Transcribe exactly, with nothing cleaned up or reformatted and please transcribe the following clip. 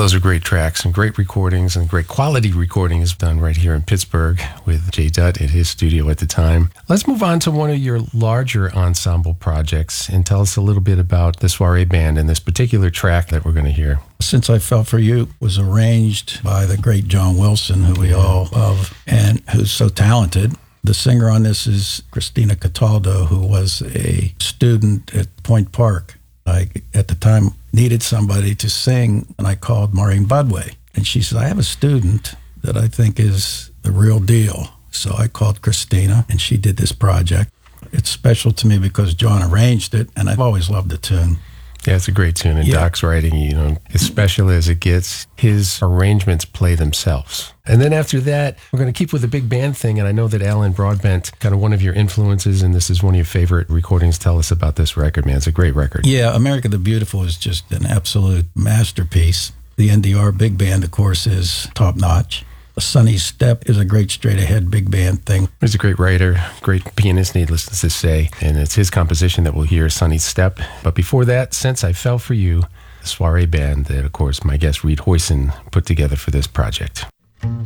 those are great tracks and great recordings and great quality recordings done right here in Pittsburgh with Jay Dutt at his studio at the time. Let's move on to one of your larger ensemble projects and tell us a little bit about the Soiree Band and this particular track that we're going to hear. Since I Fell For You was arranged by the great John Wilson, who we all love and who's so talented. The singer on this is Christina Cataldo, who was a student at Point Park. I, at the time, needed somebody to sing, and I called Maureen Budway. And she said, I have a student that I think is the real deal. So I called Christina, and she did this project. It's special to me because John arranged it, and I've always loved the tune. Yeah, it's a great tune. And Yeah. Doc's writing, you know, as special as it gets, his arrangements play themselves. And then after that, we're going to keep with the big band thing. And I know that Alan Broadbent, kind of one of your influences, and this is one of your favorite recordings. Tell us about this record, man. It's a great record. Yeah, America the Beautiful is just an absolute masterpiece. The N D R big band, of course, is top-notch. Sonny Step is a great straight-ahead big band thing. He's a great writer, great pianist, needless to say. And it's his composition that we'll hear, Sonny Step. But before that, Since I Fell For You, the Soiree Band that, of course, my guest Reed Hoyson put together for this project.